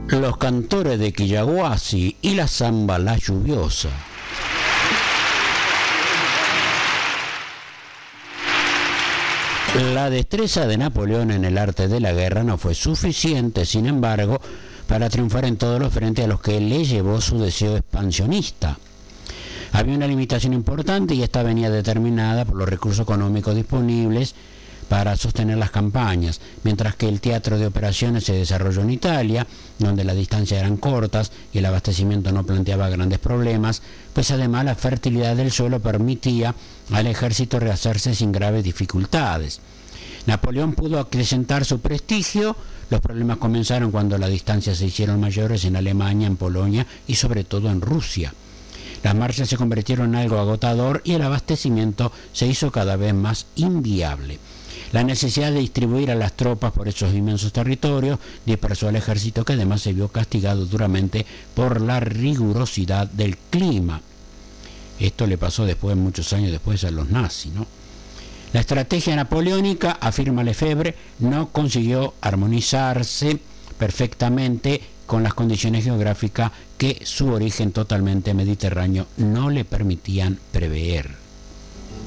Los cantores de Quillaguasi y la zamba La Lluviosa. La destreza de Napoleón en el arte de la guerra no fue suficiente, sin embargo, para triunfar en todos los frentes a los que le llevó su deseo expansionista. Había una limitación importante y esta venía determinada por los recursos económicos disponibles para sostener las campañas, mientras que el teatro de operaciones se desarrolló en Italia, donde las distancias eran cortas y el abastecimiento no planteaba grandes problemas, pues además la fertilidad del suelo permitía al ejército rehacerse sin graves dificultades. Napoleón pudo acrecentar su prestigio. Los problemas comenzaron cuando las distancias se hicieron mayores en Alemania, en Polonia y sobre todo en Rusia. Las marchas se convirtieron en algo agotador y el abastecimiento se hizo cada vez más inviable. La necesidad de distribuir a las tropas por esos inmensos territorios dispersó al ejército, que además se vio castigado duramente por la rigurosidad del clima. Esto le pasó después, muchos años después, a los nazis, ¿no? La estrategia napoleónica, afirma Lefebvre, no consiguió armonizarse perfectamente con las condiciones geográficas que su origen totalmente mediterráneo no le permitían prever.